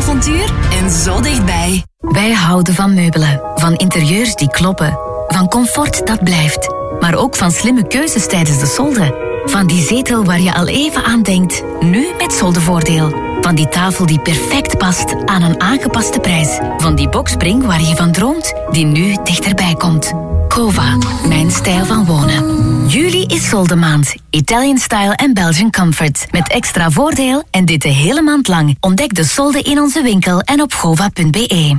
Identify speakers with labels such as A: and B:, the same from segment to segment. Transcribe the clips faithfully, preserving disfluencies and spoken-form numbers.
A: avontuur en zo dichtbij.
B: Wij houden van meubelen, van interieurs die kloppen, van comfort dat blijft, maar ook van slimme keuzes tijdens de solde. Van die zetel waar je al even aan denkt, nu met soldevoordeel. Van die tafel die perfect past aan een aangepaste prijs. Van die boxspring waar je van droomt, die nu dichterbij komt. Cova, mijn stijl van wonen. Juli is soldemaand. Italian Style en Belgian Comfort. Met extra voordeel en dit de hele maand lang. Ontdek de solden in onze winkel en op gova punt be.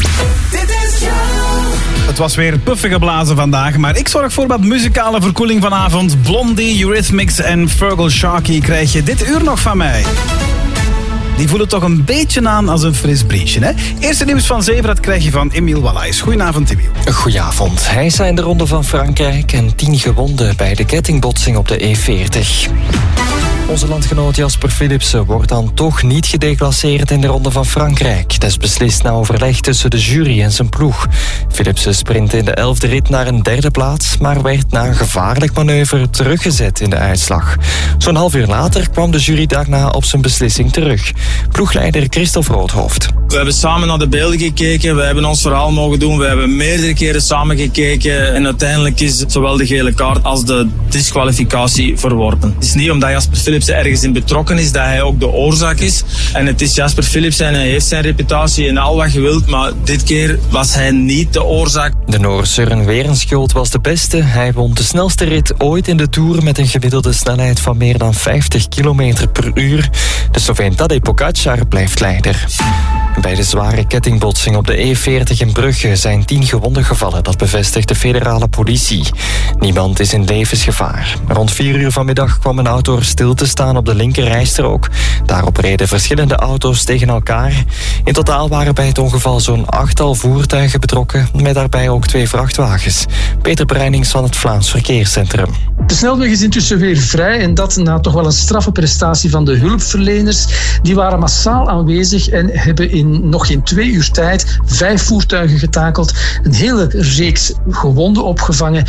C: Het was weer puffen geblazen vandaag, maar ik zorg voor wat muzikale verkoeling vanavond. Blondie, Eurythmics en Fergal Sharkey krijg je dit uur nog van mij. Die voelen toch een beetje aan als een fris briesje, hè? Eerste nieuws van zeven, dat krijg je van Emiel Wallace. Goedenavond, Emiel.
D: Goedenavond. Hij is in de Ronde van Frankrijk en tien gewonden bij de kettingbotsing op de E veertig. Onze landgenoot Jasper Philipsen wordt dan toch niet gedeclasseerd in de Ronde van Frankrijk. Dat is beslist na overleg tussen de jury en zijn ploeg. Philipsen sprint in de elfde rit naar een derde plaats, maar werd na een gevaarlijk manoeuvre teruggezet in de uitslag. Zo'n half uur later kwam de jury daarna op zijn beslissing terug. Ploegleider Christophe Roodhoofd.
E: We hebben samen naar de beelden gekeken, we hebben ons verhaal mogen doen, we hebben meerdere keren samen gekeken en uiteindelijk is zowel de gele kaart als de disqualificatie verworpen. Het is niet omdat Jasper Philipsen ergens in betrokken is dat hij ook de oorzaak is. En het is Jasper Philipsen en hij heeft zijn reputatie en al wat je wilt, maar dit keer was hij niet de oorzaak.
D: De Noor Søren Werenskjold was de beste. Hij won de snelste rit ooit in de Tour met een gemiddelde snelheid van meer dan vijftig kilometer per uur. De Sloveen Tadej Pogačar blijft leider. Bij de zware kettingbotsing op de E veertig in Brugge zijn tien gewonden gevallen. Dat bevestigt de federale politie. Niemand is in levensgevaar. Rond vier uur vanmiddag kwam een auto stil te staan op de linkerrijstrook. Daarop reden verschillende auto's tegen elkaar. In totaal waren bij het ongeval zo'n achttal voertuigen betrokken, met daarbij ook twee vrachtwagens. Peter Breinings van het Vlaams Verkeerscentrum.
F: De snelweg is intussen weer vrij en dat na toch wel een straffe prestatie van de hulpverleners. Die waren massaal aanwezig en hebben in nog geen twee uur tijd vijf voertuigen getakeld, een hele reeks gewonden opgevangen